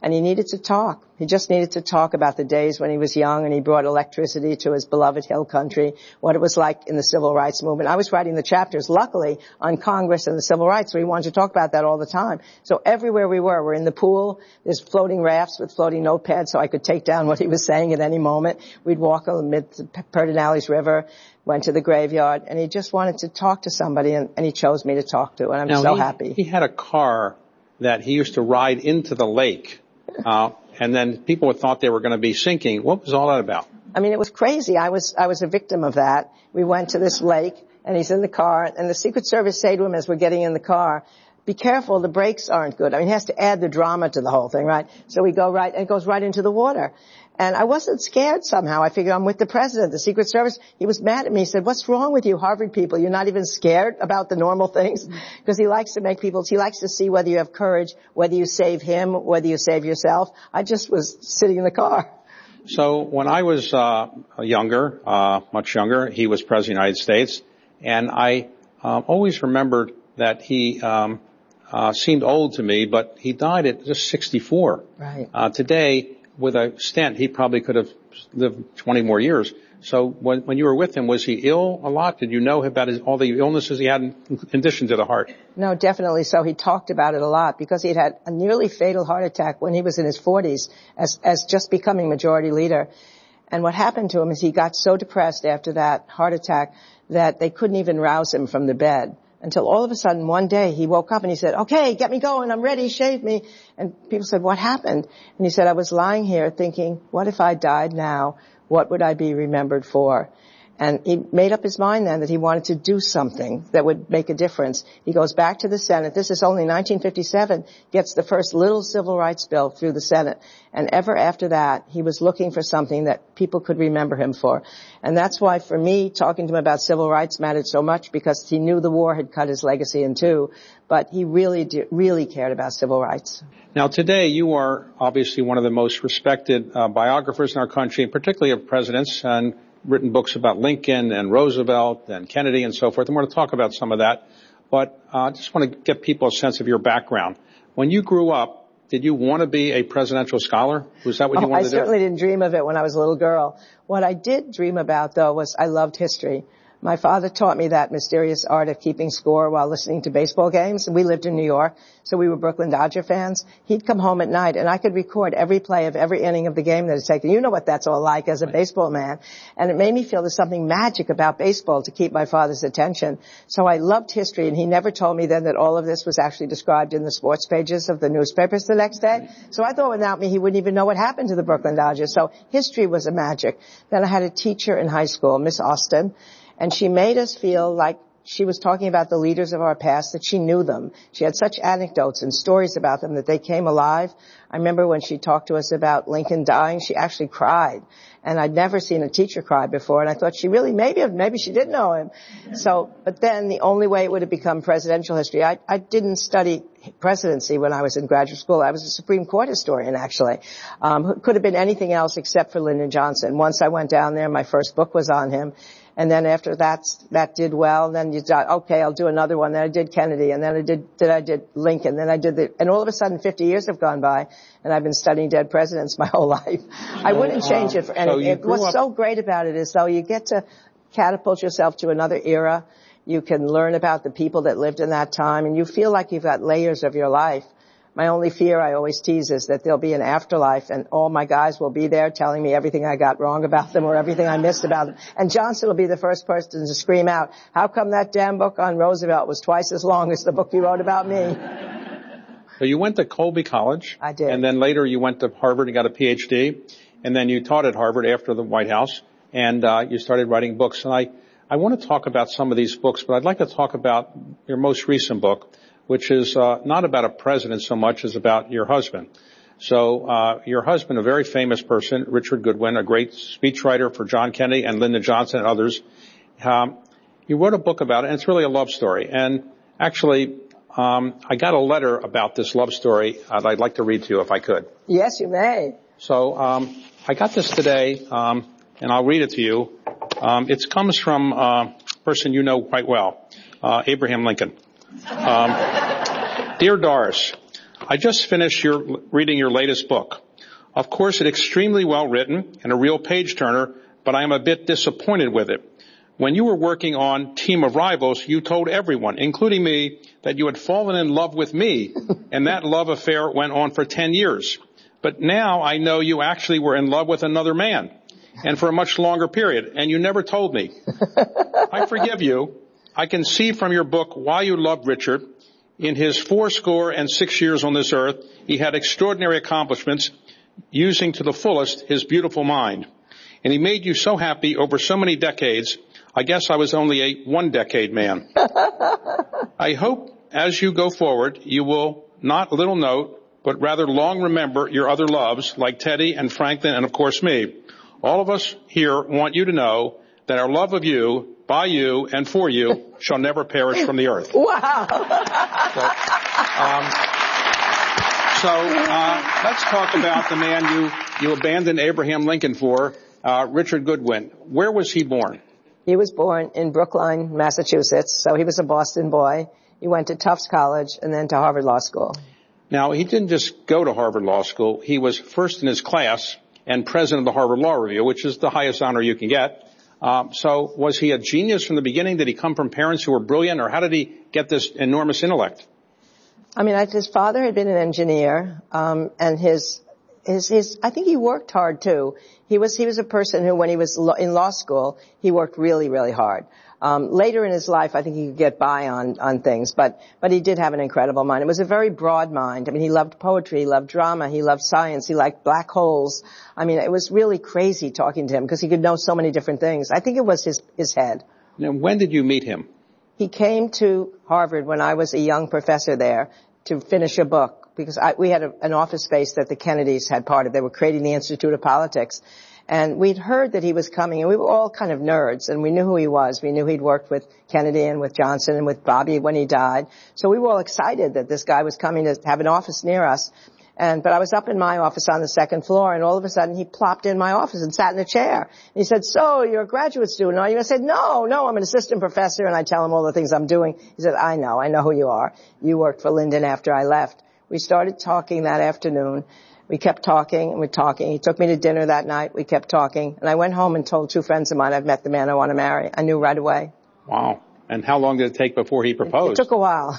S8: And he needed to talk. He just needed to talk about the days when he was young and he brought electricity to his beloved hill country, what it was like in the civil rights movement. I was writing the chapters, luckily, on Congress and the civil rights, so he wanted to talk about that all the time. So everywhere we were, we're in the pool, there's floating rafts with floating notepads so I could take down what he was saying at any moment. We'd walk amid the Pedernales River, went to the graveyard, and he just wanted to talk to somebody, and, and he chose me to talk to, and I'm
S7: now,
S8: so
S7: he,
S8: happy.
S7: He had a car that he used to ride into the lake. Uh, and then people thought they were going to be sinking. What was all that about?
S8: I mean, it was crazy. I was, I was a victim of that. We went to this lake and he's in the car and the Secret Service say to him as we're getting in the car, be careful, the brakes aren't good. I mean, he has to add the drama to the whole thing, right? So we go right, and it goes right into the water. And I wasn't scared somehow. I figured I'm with the president, the Secret Service. He was mad at me. He said, what's wrong with you Harvard people? You're not even scared about the normal things? Because he likes to make people, he likes to see whether you have courage, whether you save him, whether you save yourself. I just was sitting in the car.
S7: So when I was uh younger, uh much younger, he was president of the United States. And I uh, always remembered that he um uh seemed old to me, but he died at just sixty-four.
S8: Right.
S7: Uh Today, with a stent, he probably could have lived twenty more years. So when, when you were with him, was he ill a lot? Did you know about his, all the illnesses he had in, in addition to the heart?
S8: No, definitely so. He talked about it a lot because he'd had a nearly fatal heart attack when he was in his forties as, as just becoming majority leader. And what happened to him is he got so depressed after that heart attack that they couldn't even rouse him from the bed. Until all of a sudden one day he woke up and he said, okay, get me going, I'm ready, shave me. And people said, what happened? And he said, I was lying here thinking, what if I died now? What would I be remembered for? And he made up his mind then that he wanted to do something that would make a difference. He goes back to the Senate. This is only nineteen fifty-seven, gets the first little civil rights bill through the Senate. And ever after that, he was looking for something that people could remember him for. And that's why, for me, talking to him about civil rights mattered so much, because he knew the war had cut his legacy in two, but he really, did, really cared about civil rights.
S7: Now, today, you are obviously one of the most respected uh, biographers in our country, particularly of presidents, and written books about Lincoln and Roosevelt and Kennedy and so forth. I'm going to talk about some of that, but I uh, just want to get people a sense of your background. When you grew up, did you want to be a presidential scholar? Was that what you
S8: oh,
S7: wanted
S8: I
S7: to do?
S8: I certainly didn't dream of it when I was a little girl. What I did dream about, though, was I loved history. My father taught me that mysterious art of keeping score while listening to baseball games. We lived in New York, so we were Brooklyn Dodger fans. He'd come home at night, and I could record every play of every inning of the game that had taken. You know what that's all like as a baseball man. And it made me feel there's something magic about baseball to keep my father's attention. So I loved history, and he never told me then that all of this was actually described in the sports pages of the newspapers the next day. So I thought without me, he wouldn't even know what happened to the Brooklyn Dodgers. So history was a magic. Then I had a teacher in high school, Miss Austin, and she made us feel like she was talking about the leaders of our past, that she knew them. She had such anecdotes and stories about them that they came alive. I remember when she talked to us about Lincoln dying, she actually cried. And I'd never seen a teacher cry before, and I thought she really, maybe, maybe she did know him. So, but then the only way it would have become presidential history, I, I didn't study presidency when I was in graduate school. I was a Supreme Court historian, actually. Um, could have been anything else except for Lyndon Johnson. Once I went down there, my first book was on him. And then after that, that did well. Then you thought, okay, I'll do another one. Then I did Kennedy, and then I did, then I did Lincoln. Then I did the, and all of a sudden fifty years have gone by, and I've been studying dead presidents my whole life. I wouldn't change it for anything. So what's so great about it is, though, you get to catapult yourself to another era. You can learn about the people that lived in that time, and you feel like you've got layers of your life. My only fear, I always tease, is that there'll be an afterlife and all my guys will be there telling me everything I got wrong about them or everything I missed about them. And Johnson will be the first person to scream out, how come that damn book on Roosevelt was twice as long as the book you wrote about me?
S7: So you went to Colby College.
S8: I did.
S7: And then later you went to Harvard and got a P H D. And then you taught at Harvard after the White House. And uh, you started writing books. And I, I want to talk about some of these books, but I'd like to talk about your most recent book, which is uh, not about a president so much as about your husband. So uh your husband, a very famous person, Richard Goodwin, a great speechwriter for John Kennedy and Lyndon Johnson and others. Um, you wrote a book about it, and it's really a love story. And actually, um I got a letter about this love story that I'd like to read to you if I could.
S8: Yes, you may.
S7: So um I got this today, um and I'll read it to you. Um It comes from uh, a person you know quite well, uh Abraham Lincoln. Um, Dear Doris, I just finished your, reading your latest book. Of course, it's extremely well written and a real page turner, but I am a bit disappointed with it. When you were working on Team of Rivals, you told everyone, including me, that you had fallen in love with me, and that love affair went on for ten years. But now I know you actually were in love with another man, and for a much longer period, and you never told me. I forgive you. I can see from your book why you loved Richard. In his fourscore and six years on this earth, he had extraordinary accomplishments, using to the fullest his beautiful mind. And he made you so happy over so many decades. I guess I was only a one-decade man. I hope as you go forward, you will not little note, but rather long remember your other loves, like Teddy and Franklin and, of course, me. All of us here want you to know that our love of you, by you, and for you shall never perish from the earth.
S8: Wow.
S7: So, um, so uh, let's talk about the man you, you abandoned Abraham Lincoln for, uh, Richard Goodwin. Where was he born?
S8: He was born in Brookline, Massachusetts, so he was a Boston boy. He went to Tufts College and then to Harvard Law School.
S7: Now, he didn't just go to Harvard Law School. He was first in his class and president of the Harvard Law Review, which is the highest honor you can get. Um, so was he a genius from the beginning? Did he come from parents who were brilliant, or how did he get this enormous intellect?
S8: I mean, I, his father had been an engineer, um, and his, his, his, I think he worked hard too. He was, he was a person who, when he was lo- in law school, he worked really, really hard. Um, later in his life, I think he could get by on, on things, but, but he did have an incredible mind. It was a very broad mind. I mean, he loved poetry, he loved drama, he loved science, he liked black holes. I mean, it was really crazy talking to him because he could know so many different things. I think it was his, his head.
S7: Now, when did you meet him?
S8: He came to Harvard when I was a young professor there to finish a book because I, we had a, an office space that the Kennedys had part of. They were creating the Institute of Politics. And we'd heard that he was coming, and we were all kind of nerds, and we knew who he was. We knew he'd worked with Kennedy and with Johnson and with Bobby when he died. So we were all excited that this guy was coming to have an office near us. And, but I was up in my office on the second floor, and all of a sudden he plopped in my office and sat in a chair. And he said, "So, you're a graduate student, are you?" I said, "No, no, I'm an assistant professor," and I tell him all the things I'm doing. He said, "I know, I know who you are. You worked for Lyndon after I left." We started talking that afternoon. We kept talking and we're talking. He took me to dinner that night. We kept talking. And I went home and told two friends of mine I've met the man I want to marry. I knew right away.
S7: Wow. And how long did it take before he proposed?
S8: It took a while.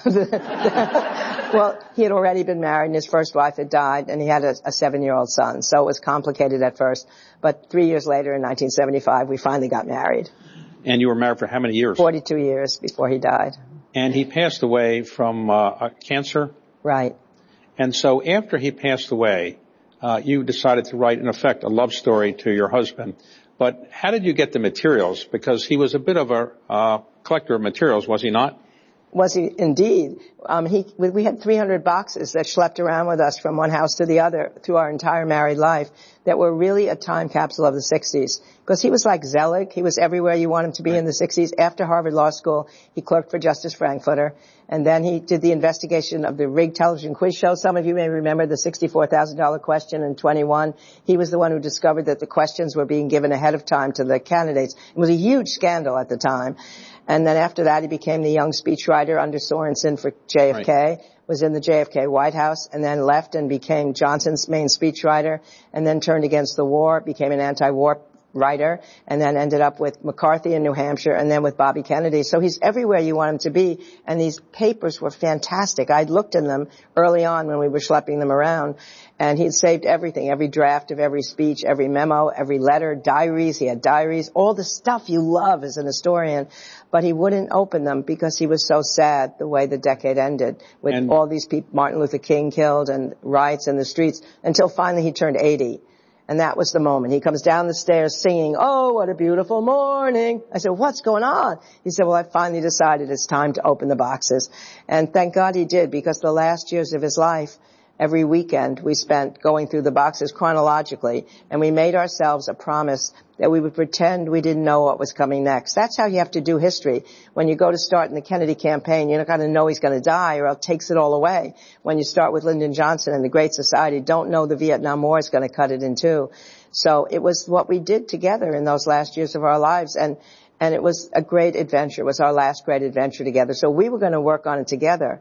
S8: Well, he had already been married and his first wife had died and he had a, a seven-year-old son. So it was complicated at first. But three years later in nineteen seventy-five, we finally got married.
S7: And you were married for how many years?
S8: forty-two years before he died.
S7: And he passed away from uh, cancer?
S8: Right.
S7: And so after he passed away, uh, you decided to write, in effect, a love story to your husband. But how did you get the materials? Because he was a bit of a uh, collector of materials, was he not?
S8: Was he indeed? Um, he, we had three hundred boxes that schlepped around with us from one house to the other through our entire married life that were really a time capsule of the sixties. Because he was like Zelig. He was everywhere you want him to be right. In the sixties. After Harvard Law School, he clerked for Justice Frankfurter. And then he did the investigation of the rigged television quiz show. Some of you may remember the sixty-four thousand dollars question in twenty-one. He was the one who discovered that the questions were being given ahead of time to the candidates. It was a huge scandal at the time. And then after that, he became the young speechwriter under Sorensen for J F K, right. Was in the J F K White House, and then left and became Johnson's main speechwriter, and then turned against the war, became an anti-war writer, and then ended up with McCarthy in New Hampshire, and then with Bobby Kennedy. So he's everywhere you want him to be, and these papers were fantastic. I'd looked in them early on when we were schlepping them around, and he'd saved everything, every draft of every speech, every memo, every letter, diaries. He had diaries, all the stuff you love as an historian, but he wouldn't open them because he was so sad the way the decade ended with and all these people, Martin Luther King killed and riots in the streets, until finally he turned eighty. And that was the moment. He comes down the stairs singing, "Oh, what a beautiful morning." I said, "What's going on?" He said, "Well, I finally decided it's time to open the boxes." And thank God he did, because the last years of his life, every weekend we spent going through the boxes chronologically, and we made ourselves a promise that we would pretend we didn't know what was coming next. That's how you have to do history. When you go to start in the Kennedy campaign, you're not going to know he's going to die or it takes it all away. When you start with Lyndon Johnson and the Great Society, don't know the Vietnam War is going to cut it in two. So it was what we did together in those last years of our lives, and and it was a great adventure. It was our last great adventure together. So we were going to work on it together.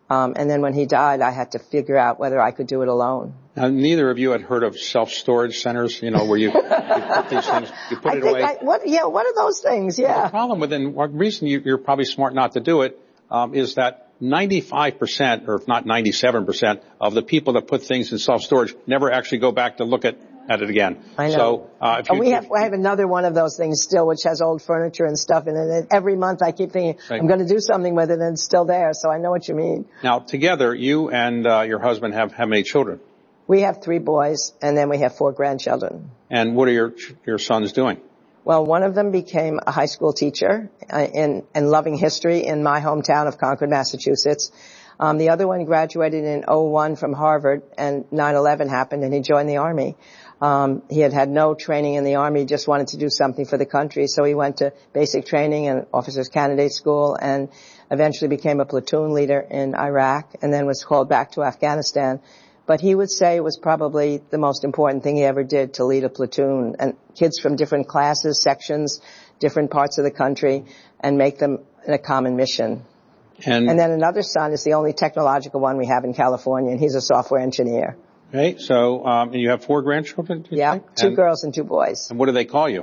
S8: Um, and then when he died, I had to figure out whether I could do it alone.
S7: Now, neither of you had heard of self-storage centers, you know, where you, you put these things, you put
S8: I
S7: it
S8: think
S7: away.
S8: I, what, yeah, what are those things? Yeah.
S7: Well, the problem with it, and one reason you, you're probably smart not to do it, um, is that ninety-five percent, or if not ninety-seven percent, of the people that put things in self-storage never actually go back to look at, at it again.
S8: I know.
S7: So, uh, if you,
S8: and we have, I have another one of those things still, which has old furniture and stuff in it. And every month I keep thinking,
S7: right.
S8: I'm going to do something with it, and it's still there. So I know what you mean.
S7: Now, together, you and uh, your husband have how many children?
S8: We have three boys, and then we have four grandchildren.
S7: And what are your your sons doing?
S8: Well, one of them became a high school teacher uh, in, in loving history in my hometown of Concord, Massachusetts. Um, the other one graduated in oh one from Harvard, and nine eleven happened, and he joined the Army. Um, he had had no training in the Army, just wanted to do something for the country, so he went to basic training and officers candidate school, and eventually became a platoon leader in Iraq, and then was called back to Afghanistan. But he would say it was probably the most important thing he ever did, to lead a platoon, and kids from different classes, sections, different parts of the country, and make them in a common mission. And, and then another son is the only technological one we have in California, and he's a software engineer.
S7: Okay, so um, and you have four grandchildren?
S8: Yeah,
S7: think?
S8: two
S7: and,
S8: girls and two boys.
S7: And what do they call you?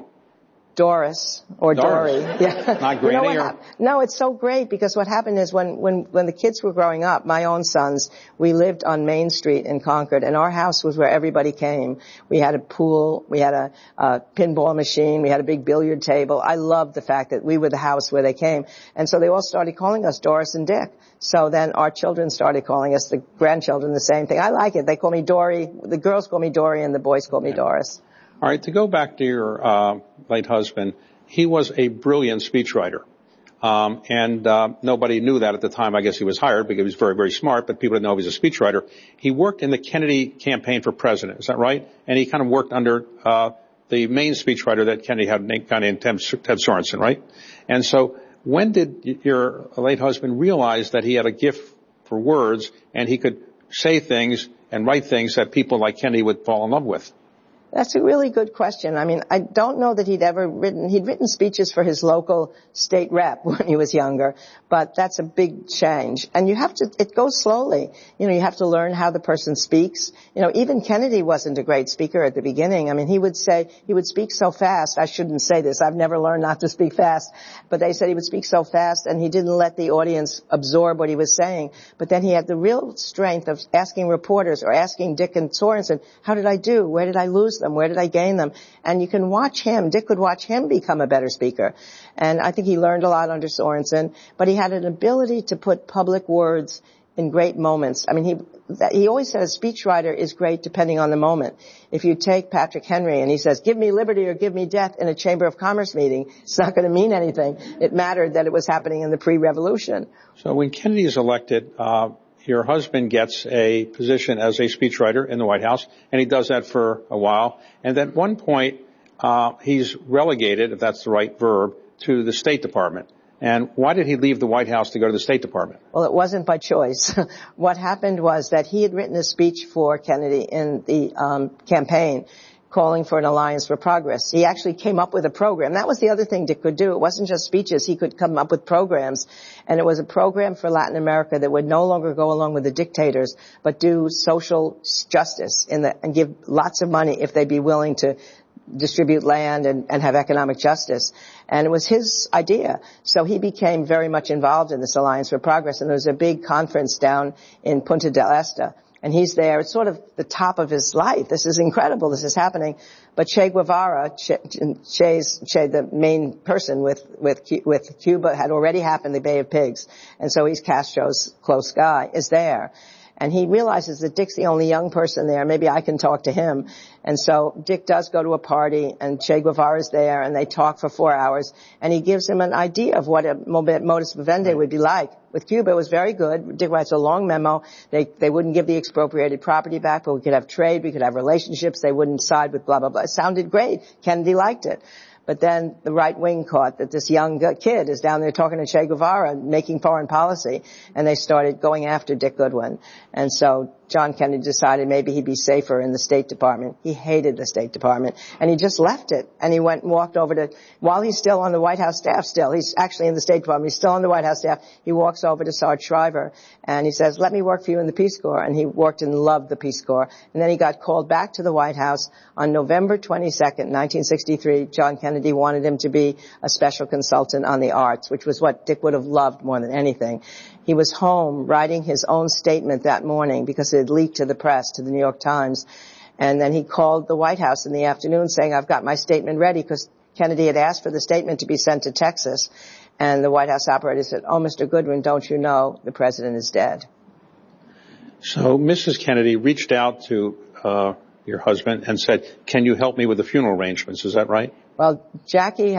S8: Doris or
S7: Doris.
S8: Dory. Yeah.
S7: Not Granny?
S8: You know
S7: or?
S8: No, it's so great because what happened is when, when, when the kids were growing up, my own sons, we lived on Main Street in Concord, and our house was where everybody came. We had a pool, we had a, a pinball machine, we had a big billiard table. I loved the fact that we were the house where they came. And so they all started calling us Doris and Dick. So then our children started calling us, the grandchildren, the same thing. I like it. They call me Dory. The girls call me Dory and the boys call me Doris.
S7: All right, to go back to your uh, late husband, he was a brilliant speechwriter. Um, and uh, nobody knew that at the time. I guess he was hired because he was very, very smart, but people didn't know he was a speechwriter. He worked in the Kennedy campaign for president. Is that right? And he kind of worked under uh, the main speechwriter that Kennedy had, kind of named Ted Sorensen, right? And so when did your late husband realize that he had a gift for words and he could say things and write things that people like Kennedy would fall in love with?
S8: That's a really good question. I mean, I don't know that he'd ever written, he'd written speeches for his local state rep when he was younger, but that's a big change. And you have to, it goes slowly. You know, you have to learn how the person speaks. You know, even Kennedy wasn't a great speaker at the beginning. I mean, he would say, he would speak so fast. I shouldn't say this. I've never learned not to speak fast, but they said he would speak so fast and he didn't let the audience absorb what he was saying. But then he had the real strength of asking reporters or asking Dick and Sorensen, how did I do? Where did I lose them? Where did I gain them? And you can watch him. Dick could watch him become a better speaker. And I think he learned a lot under Sorensen, but he had an ability to put public words in great moments. I mean, he that, he always said a speechwriter is great depending on the moment. If you take Patrick Henry and he says, give me liberty or give me death in a Chamber of Commerce meeting, it's not going to mean anything. It mattered that it was happening in the pre-revolution.
S7: So when Kennedy is elected, uh, your husband gets a position as a speechwriter in the White House, and he does that for a while. And at one point, uh, he's relegated, if that's the right verb, to the State Department. And why did he leave the White House to go to the State Department?
S8: Well, it wasn't by choice. What happened was that he had written a speech for Kennedy in the um, campaign calling for an alliance for progress. He actually came up with a program. That was the other thing Dick could do. It wasn't just speeches. He could come up with programs. And it was a program for Latin America that would no longer go along with the dictators, but do social justice in the, and give lots of money if they'd be willing to distribute land and, and have economic justice. And it was his idea. So he became very much involved in this Alliance for Progress. And there was a big conference down in Punta del Este. And he's there. It's sort of the top of his life. This is incredible. This is happening. But Che Guevara, che, Che's, Che, the main person with, with, with Cuba, had already happened, the Bay of Pigs. And so he's Castro's close guy, is there. And he realizes that Dick's the only young person there. Maybe I can talk to him. And so Dick does go to a party, and Che Guevara's there, and they talk for four hours. And he gives him an idea of what a modus vivendi would be like. With Cuba, it was very good. Dick writes a long memo. They they wouldn't give the expropriated property back, but we could have trade, we could have relationships. They wouldn't side with blah, blah, blah. It sounded great. Kennedy liked it. But then the right wing caught that this young kid is down there talking to Che Guevara, making foreign policy, and they started going after Dick Goodwin. And so John Kennedy decided maybe he'd be safer in the State Department. He hated the State Department, and he just left it. And he went and walked over to, while he's still on the White House staff still, he's actually in the State Department, he's still on the White House staff, he walks over to Sarge Shriver, and he says, let me work for you in the Peace Corps. And he worked and loved the Peace Corps. And then he got called back to the White House on November twenty-second, nineteen sixty-three. John Kennedy wanted him to be a special consultant on the arts, which was what Dick would have loved more than anything. He was home writing his own statement that morning because it had leaked to the press, to the New York Times. And then he called the White House in the afternoon saying, I've got my statement ready, because Kennedy had asked for the statement to be sent to Texas. And the White House operator said, oh, Mister Goodwin, don't you know the president is dead?
S7: So Missus Kennedy reached out to uh, your husband and said, can you help me with the funeral arrangements? Is that right?
S8: Well, Jackie